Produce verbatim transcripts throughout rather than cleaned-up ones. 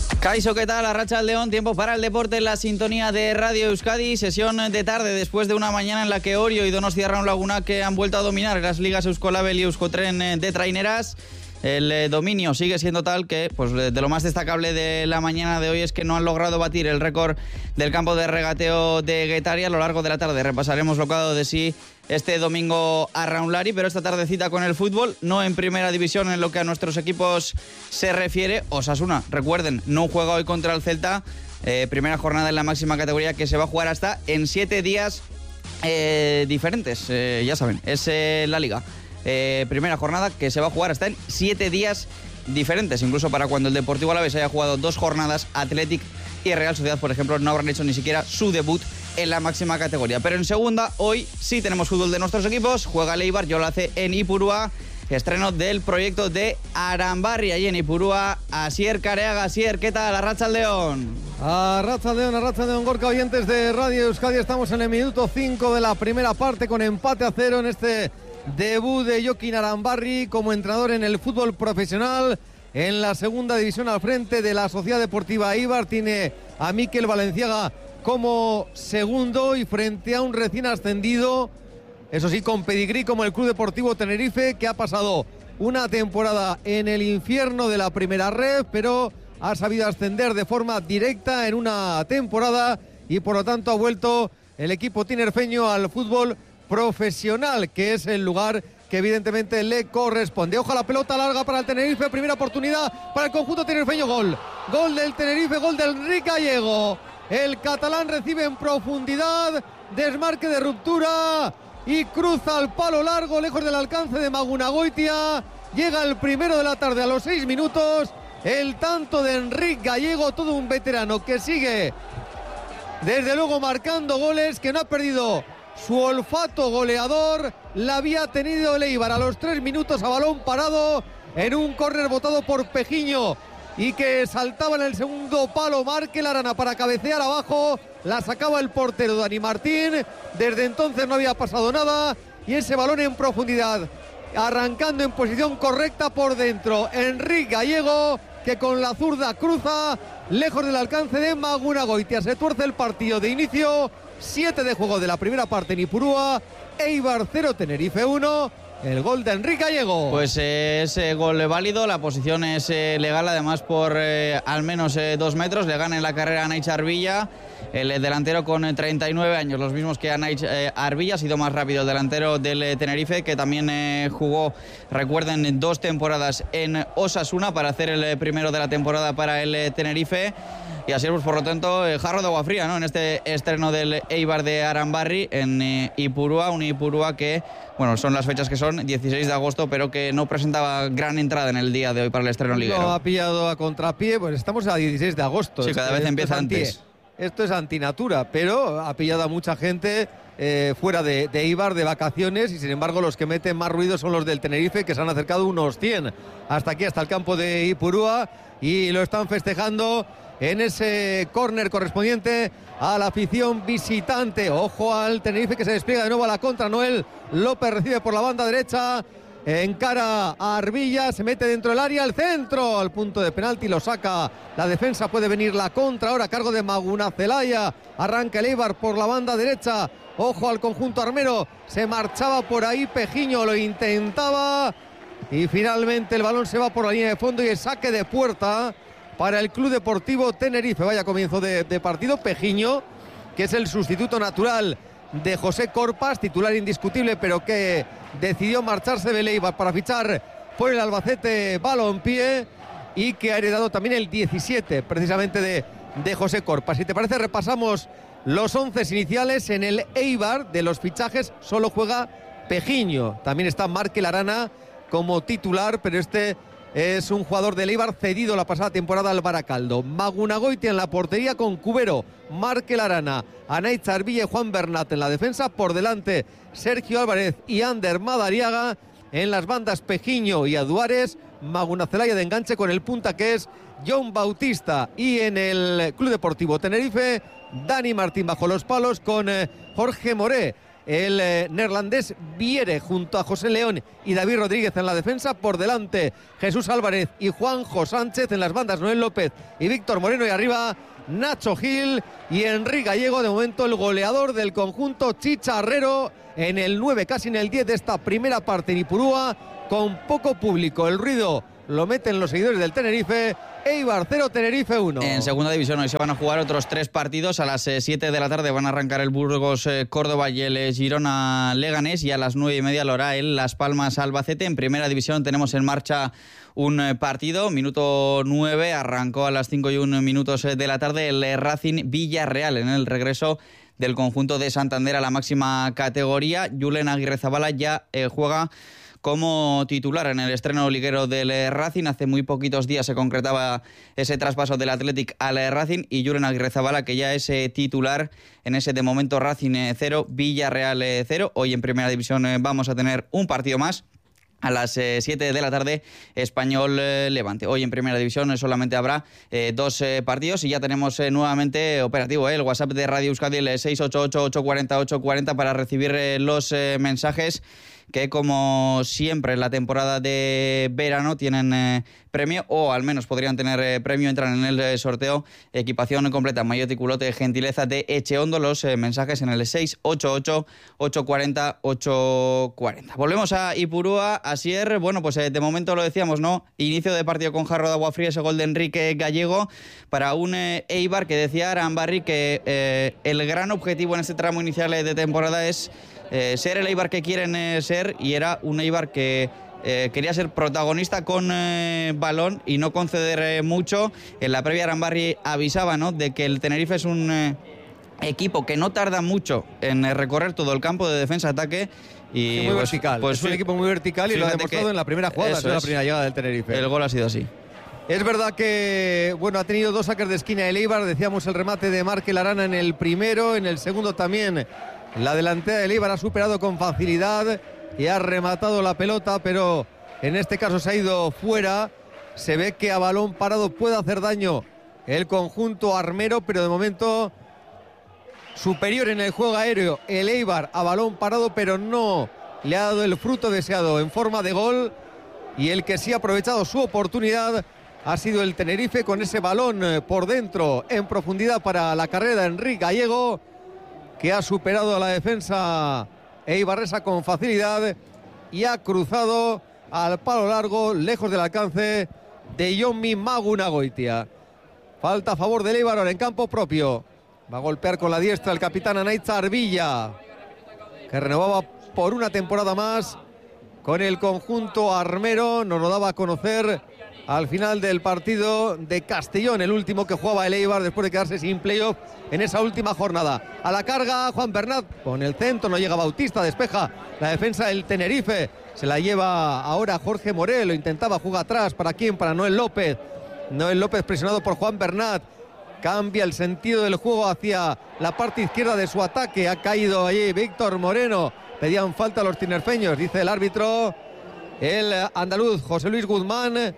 Kaixo, ¿qué tal? Arratsaldeon, tiempo para el deporte en la sintonía de Radio Euskadi. Sesión de tarde después de una mañana en la que Orio y Donostia Laguna que han vuelto a dominar las ligas Euskolabel y Euskotren de traineras. El eh, dominio sigue siendo tal que, pues, de lo más destacable de la mañana de hoy es que no han logrado batir el récord del campo de regateo de Guetaria. A lo largo de la tarde repasaremos lo que ha dado de sí este domingo a Raunlari, pero esta tardecita con el fútbol, no en primera división en lo que a nuestros equipos se refiere. Osasuna, recuerden, no juega hoy contra el Celta, eh, primera jornada en la máxima categoría que se va a jugar hasta en siete días eh, diferentes, eh, ya saben, es eh, la Liga. Eh, primera jornada que se va a jugar hasta en siete días diferentes, incluso para cuando el Deportivo Alavés haya jugado dos jornadas, Athletic y Real Sociedad, por ejemplo, no habrán hecho ni siquiera su debut en la máxima categoría. Pero en segunda, hoy sí tenemos fútbol de nuestros equipos, juega el Eibar, yo lo hace en Ipurúa, estreno del proyecto de Arambarri, ahí en Ipurúa. Asier Careaga, Asier, ¿qué tal? Arratsaldeon. Arratsaldeon, Arratsaldeon, Gorka, oyentes de Radio Euskadi, estamos en el minuto cinco de la primera parte con empate a cero en este debut de Jokin Arambarri como entrenador en el fútbol profesional en la segunda división al frente de la Sociedad Deportiva Eibar. Tiene a Mikel Valenciaga como segundo y frente a un recién ascendido, eso sí, con pedigrí como el Club Deportivo Tenerife, que ha pasado una temporada en el infierno de la primera red, pero ha sabido ascender de forma directa en una temporada y por lo tanto ha vuelto el equipo tinerfeño al fútbol profesional, que es el lugar que evidentemente le corresponde. Ojo a la pelota larga para el Tenerife, primera oportunidad para el conjunto tinerfeño, gol, gol del Tenerife, gol del Enrique Gallego. El catalán recibe en profundidad, desmarque de ruptura y cruza al palo largo, lejos del alcance de Magunagoitia. Llega el primero de la tarde a los seis minutos, el tanto de Enrique Gallego, todo un veterano que sigue desde luego marcando goles, que no ha perdido su olfato goleador. La había tenido el Eibar a los tres minutos a balón parado en un córner botado por Pejiño y que saltaba en el segundo palo Markel Arana para cabecear abajo. La sacaba el portero Dani Martín. Desde entonces no había pasado nada y ese balón en profundidad, arrancando en posición correcta por dentro, Enrique Gallego, que con la zurda cruza lejos del alcance de Magunagoitia. Se tuerce el partido de inicio. siete de juego de la primera parte en Ipurúa. Eibar cero, Tenerife uno. El gol de Enrique Gallego. Pues eh, es eh, gol válido, la posición es eh, legal, además por eh, al menos eh, dos metros. Le gana en la carrera a Naich Arbilla, el eh, delantero con eh, treinta y nueve años, los mismos que a Naich eh, Arbilla. Ha sido más rápido el delantero del eh, Tenerife, que también eh, jugó, recuerden, dos temporadas en Osasuna para hacer el eh, primero de la temporada para el eh, Tenerife. Y así, pues, por lo tanto, eh, jarro de agua fría, ¿no?, en este estreno del Eibar de Arambarri en eh, Ipurúa, un Ipurúa que, bueno, son las fechas que son, dieciséis de agosto, pero que no presentaba gran entrada en el día de hoy para el estreno liguero. No ha pillado a contrapié, pues estamos a dieciséis de agosto. Sí, cada vez esto empieza anti, antes. Esto es antinatura, pero ha pillado a mucha gente eh, fuera de, de Eibar de vacaciones y sin embargo los que meten más ruido son los del Tenerife, que se han acercado unos cien hasta aquí, hasta el campo de Ipurúa, y lo están festejando en ese córner correspondiente a la afición visitante. Ojo al Tenerife, que se despliega de nuevo a la contra. Noel López recibe por la banda derecha, encara a Arbilla, se mete dentro del área, al centro, al punto de penalti, lo saca la defensa. Puede venir la contra ahora a cargo de Maguna Celaya. Arranca el Eibar por la banda derecha. Ojo al conjunto armero, se marchaba por ahí Pejiño, lo intentaba y finalmente el balón se va por la línea de fondo y el saque de puerta para el Club Deportivo Tenerife. Vaya comienzo de, de partido. Pejiño, que es el sustituto natural de José Corpas, titular indiscutible, pero que decidió marcharse de Eibar para fichar por el Albacete Balompié, y que ha heredado también el diecisiete precisamente de, de José Corpas. Si te parece, repasamos los once iniciales. En el Eibar de los fichajes solo juega Pejiño. También está Markel Arana como titular, pero este es un jugador del Eibar cedido la pasada temporada al Baracaldo. Magunagoitia en la portería con Cubero, Markel Arana, Anaitz Arbilla y Juan Bernat en la defensa. Por delante Sergio Álvarez y Ander Madariaga. En las bandas Pejiño y Aduares. Magunacelaya de enganche con el punta, que es John Bautista. Y en el Club Deportivo Tenerife, Dani Martín bajo los palos con eh, Jorge Moré el eh, neerlandés Viere, junto a José León y David Rodríguez en la defensa. Por delante Jesús Álvarez y Juanjo Sánchez, en las bandas Noel López y Víctor Moreno, y arriba Nacho Gil y Enrique Gallego. De momento el goleador del conjunto chicharrero en el nueve, casi en el diez de esta primera parte en Ipurúa, con poco público. El ruido lo meten los seguidores del Tenerife. Eibar cero, Tenerife uno. En segunda división hoy se van a jugar otros tres partidos. A las siete de la tarde van a arrancar el Burgos eh, Córdoba y el eh, Girona Leganés, y a las nueve y media lo hará el Las Palmas Albacete. En primera división tenemos en marcha un eh, partido, minuto nueve, arrancó a las cinco y un minutos eh, de la tarde el eh, Racing Villarreal, en el regreso del conjunto de Santander a la máxima categoría. Julen Aguirrezabala ya eh, juega como titular en el estreno liguero del Racing. Hace muy poquitos días se concretaba ese traspaso del Athletic al Racing, y Julen Aguirrezabala, que ya es titular en ese de momento Racing cero, Villarreal cero. Hoy en primera división vamos a tener un partido más. A las siete de la tarde, Español eh, Levante. Hoy en primera división solamente habrá eh, dos eh, partidos, y ya tenemos eh, nuevamente operativo eh, el WhatsApp de Radio Euskadi, el seis ocho ocho, ocho cuatro cero, ocho cuatro cero, para recibir eh, los eh, mensajes que, como siempre en la temporada de verano, tienen eh, premio, o al menos podrían tener eh, premio. Entran en el eh, sorteo equipación completa, maillot y culote, gentileza de Echeondo. Los eh, mensajes en el seis ocho ocho, ocho cuatro cero, ocho cuatro cero. Volvemos a Ipurúa. Asier, bueno, pues eh, de momento lo decíamos, ¿no? Inicio de partido con jarro de agua fría, ese gol de Enrique Gallego para un eh, Eibar que decía Arambarri que eh, el gran objetivo en este tramo inicial de temporada es eh, ser el Eibar que quieren eh, ser, y era un Eibar que eh, quería ser protagonista con eh, balón y no conceder eh, mucho. En la previa Arambarri avisaba, ¿no?, de que el Tenerife es un eh, equipo que no tarda mucho en eh, recorrer todo el campo de defensa-ataque. Y muy pues, vertical, pues, es un equipo muy vertical, y lo ha demostrado en la primera jugada, en la primera llegada del Tenerife. El gol ha sido así. Es verdad que, bueno, ha tenido dos saques de esquina el Eibar. Decíamos el remate de Markel Arana en el primero, en el segundo también la delantera del Eibar ha superado con facilidad y ha rematado la pelota, pero en este caso se ha ido fuera. Se ve que a balón parado puede hacer daño el conjunto armero, pero de momento superior en el juego aéreo el Eibar a balón parado, pero no le ha dado el fruto deseado en forma de gol, y el que sí ha aprovechado su oportunidad ha sido el Tenerife, con ese balón por dentro en profundidad para la carrera de Enrique Gallego, que ha superado a la defensa eibarresa con facilidad y ha cruzado al palo largo, lejos del alcance de Jonmi Magunagoitia. Falta a favor del Eibar ahora en campo propio. Va a golpear con la diestra el capitán Anaitza Arbilla, que renovaba por una temporada más con el conjunto armero. Nos lo daba a conocer al final del partido de Castellón, el último que jugaba el Eibar después de quedarse sin playoff en esa última jornada. A la carga Juan Bernat con el centro, no llega Bautista, despeja la defensa del Tenerife, se la lleva ahora Jorge Morel, lo intentaba jugar atrás. ¿Para quién? Para Noel López. Noel López presionado por Juan Bernat. Cambia el sentido del juego hacia la parte izquierda de su ataque. Ha caído allí Víctor Moreno. Pedían falta a los tinerfeños, dice el árbitro, el andaluz José Luis Guzmán.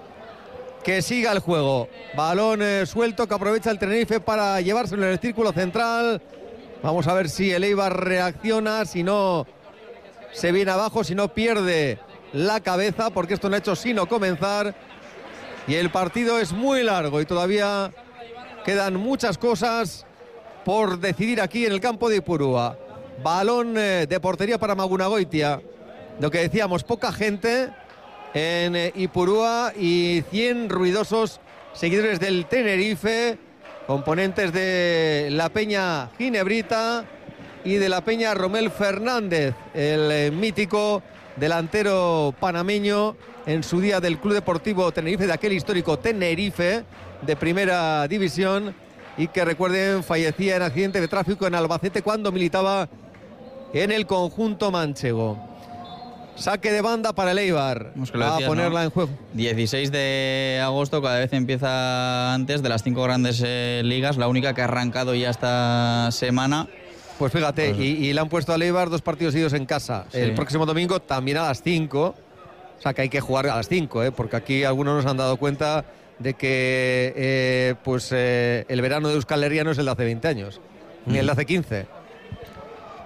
Que siga el juego. Balón eh, suelto que aprovecha el Tenerife para llevárselo en el círculo central. Vamos a ver si el Eibar reacciona, si no se viene abajo, si no pierde la cabeza, porque esto no ha hecho sino comenzar. Y el partido es muy largo y todavía quedan muchas cosas por decidir aquí en el campo de Ipurúa. Balón eh, de portería para Magunagoitia. Lo que decíamos, poca gente en eh, Ipurúa y cien ruidosos seguidores del Tenerife, componentes de la Peña Ginebrita y de la Peña Romel Fernández, el eh, mítico delantero panameño en su día del Club Deportivo Tenerife, de aquel histórico Tenerife de primera división, y que, recuerden, fallecía en accidente de tráfico en Albacete cuando militaba en el conjunto manchego. Saque de banda para el Eibar. Va decías, a ponerla, ¿no?, en juego. dieciséis de agosto, cada vez empieza antes. De las cinco grandes eh, ligas, la única que ha arrancado ya esta semana. Pues fíjate, pues... Y, y le han puesto al Eibar dos partidos seguidos en casa. Sí. El próximo domingo también a las cinco. O sea que hay que jugar a las cinco, ¿eh? Porque aquí algunos nos han dado cuenta de que eh, pues eh, el verano de Euskal Herria no es el de hace veinte años, ni mm. el de hace quince.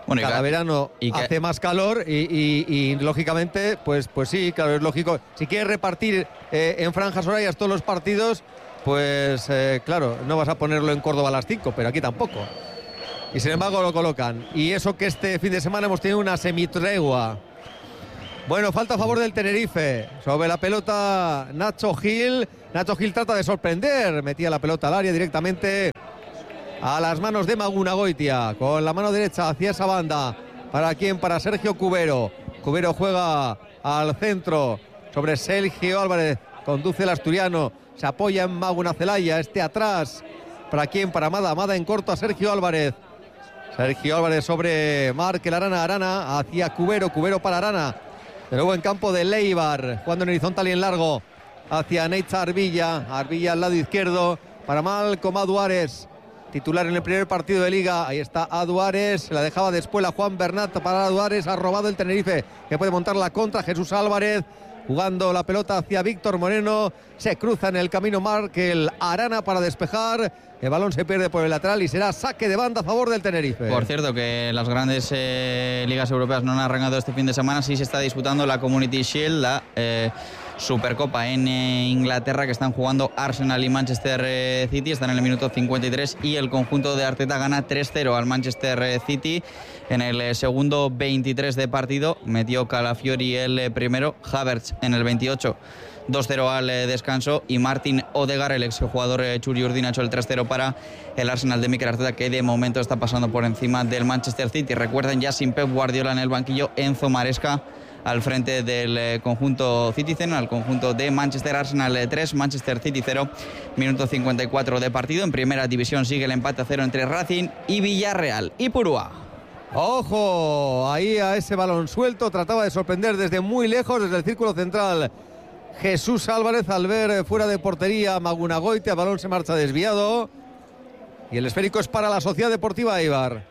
bueno, cada y verano y hace que... más calor y, y, y lógicamente, pues, pues sí, claro, es lógico. Si quieres repartir eh, en franjas horarias todos los partidos, pues eh, claro, no vas a ponerlo en Córdoba a las cinco, pero aquí tampoco. Y sin embargo lo colocan. Y eso que este fin de semana hemos tenido una semitregua. Bueno, falta a favor del Tenerife. Sobre la pelota Nacho Gil. Nacho Gil trata de sorprender. Metía la pelota al área directamente a las manos de Magunagoitia. Con la mano derecha hacia esa banda. ¿Para quién? Para Sergio Cubero. Cubero juega al centro sobre Sergio Álvarez. Conduce el asturiano. Se apoya en Maguna Celaya. Este atrás. ¿Para quién? Para Amada. Amada en corto a Sergio Álvarez. Sergio Álvarez sobre Markel Arana. Arana hacia Cubero. Cubero para Arana. De nuevo en campo de Leibar, jugando en horizontal y en largo hacia Neitza Arbilla. Arbilla al lado izquierdo para Malcom Aduares, titular en el primer partido de Liga. Ahí está Aduares, se la dejaba después a Juan Bernat para Aduares. Ha robado el Tenerife, que puede montar la contra. Jesús Álvarez jugando la pelota hacia Víctor Moreno. Se cruza en el camino Markel Arana para despejar. El balón se pierde por el lateral y será saque de banda a favor del Tenerife. Por cierto, que las grandes eh, ligas europeas no han arrancado este fin de semana. Sí se está disputando la Community Shield, la eh, Supercopa en eh, Inglaterra, que están jugando Arsenal y Manchester eh, City. Están en el minuto cincuenta y tres y el conjunto de Arteta gana tres cero al Manchester eh, City. En el eh, segundo veintitrés de partido metió Calafiori el eh, primero, Havertz en el veintiocho. dos cero al eh, descanso y Martin Odegaard, el exjugador eh, Churi Urdin, ha hecho el tres cero para el Arsenal de Mikel Arteta, que de momento está pasando por encima del Manchester City. Recuerden, ya sin Pep Guardiola en el banquillo, Enzo Maresca al frente del eh, conjunto Citizen, al conjunto de Manchester. Arsenal eh, tres, Manchester City cero, minuto cincuenta y cuatro de partido. En primera división sigue el empate a cero entre Racing y Villarreal. Y Purúa. Ojo, ahí a ese balón suelto, trataba de sorprender desde muy lejos, desde el círculo central. Jesús Álvarez, al ver fuera de portería Magunagoitia, el balón se marcha desviado y el esférico es para la Sociedad Deportiva Eibar.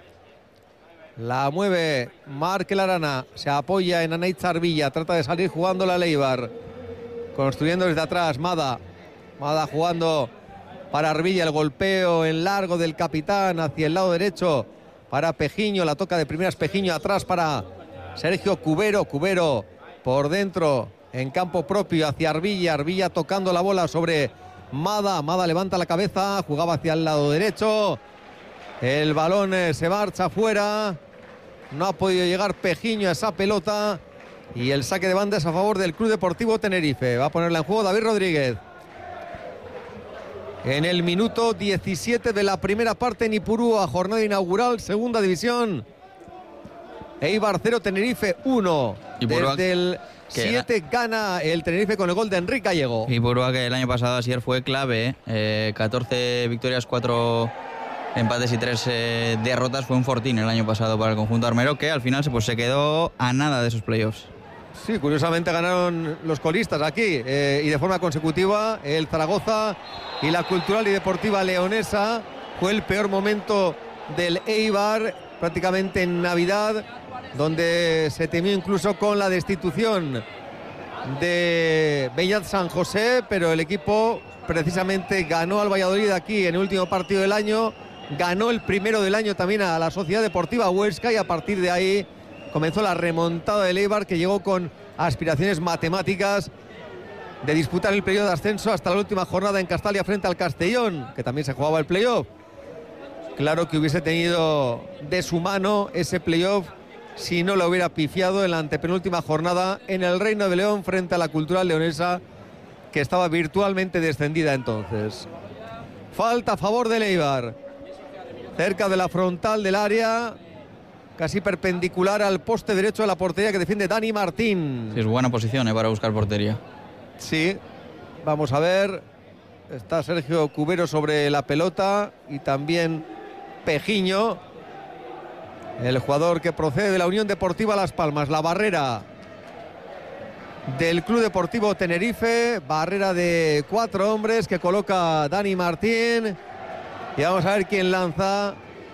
La mueve Markel Arana, se apoya en Anaitza Arbilla, trata de salir jugando la Eibar, construyendo desde atrás Mada. Mada jugando para Arbilla, el golpeo en largo del capitán hacia el lado derecho para Pejiño, la toca de primeras Pejiño, atrás para Sergio Cubero. Cubero por dentro en campo propio hacia Arbilla. Arbilla tocando la bola sobre Mada. Mada levanta la cabeza, jugaba hacia el lado derecho. El balón eh, se marcha fuera. No ha podido llegar Pejiño a esa pelota. Y el saque de banda es a favor del Club Deportivo Tenerife. Va a ponerla en juego David Rodríguez. En el minuto diecisiete de la primera parte en Ipurúa, jornada inaugural, segunda división. Eibar cero, Tenerife uno. Desde el siete gana el Tenerife con el gol de Enrique Gallego. Y Purúa, que el año pasado ayer fue clave, eh, catorce victorias, cuatro empates y tres eh, derrotas. Fue un fortín el año pasado para el conjunto armero, que al final pues, se quedó a nada de esos playoffs. Sí, curiosamente ganaron los colistas aquí eh, y de forma consecutiva el Zaragoza y la Cultural y Deportiva Leonesa. Fue el peor momento del Eibar, prácticamente en Navidad, donde se temió incluso con la destitución de Beñat San José, pero el equipo precisamente ganó al Valladolid aquí en el último partido del año, ganó el primero del año también a la Sociedad Deportiva Huesca y a partir de ahí comenzó la remontada del Eibar, que llegó con aspiraciones matemáticas de disputar el periodo de ascenso hasta la última jornada en Castalia frente al Castellón, que también se jugaba el playoff. Claro que hubiese tenido de su mano ese playoff si no lo hubiera pifiado en la antepenúltima jornada en el Reino de León frente a la Cultural Leonesa, que estaba virtualmente descendida entonces. Falta a favor del Eibar, cerca de la frontal del área, casi perpendicular al poste derecho de la portería que defiende Dani Martín. Sí, es buena posición eh, para buscar portería. Sí, vamos a ver. Está Sergio Cubero sobre la pelota y también Pejiño, el jugador que procede de la Unión Deportiva Las Palmas. La barrera del Club Deportivo Tenerife, barrera de cuatro hombres que coloca Dani Martín. Y vamos a ver quién lanza.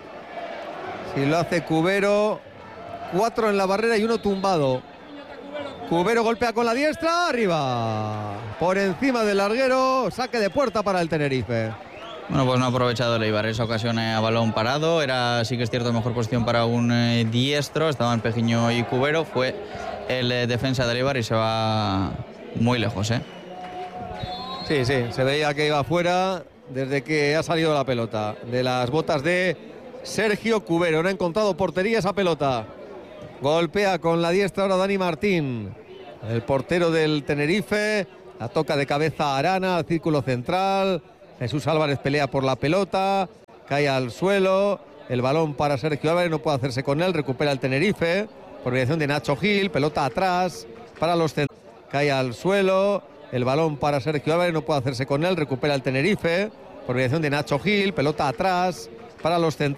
Si lo hace Cubero. Cuatro en la barrera y uno tumbado. Cubero golpea con la diestra, arriba. Por encima del larguero, saque de puerta para el Tenerife. Bueno, pues no ha aprovechado el Eibar esa ocasión a balón parado. Era, sí que es cierto, mejor posición para un eh, diestro. Estaban Pejiño y Cubero. Fue el eh, defensa del Eibar y se va muy lejos, ¿eh? Sí, sí, se veía que iba fuera desde que ha salido la pelota. De las botas de Sergio Cubero. No ha encontrado portería esa pelota. Golpea con la diestra ahora Dani Martín, el portero del Tenerife. La toca de cabeza Arana al círculo central. Jesús Álvarez pelea por la pelota, cae al suelo, el balón para Sergio Álvarez, no puede hacerse con él, recupera el Tenerife, por mediación de Nacho Gil, pelota atrás para los centrales, cae al suelo, el balón para Sergio Álvarez, no puede hacerse con él, recupera el Tenerife, por mediación de Nacho Gil, pelota atrás para los centrales.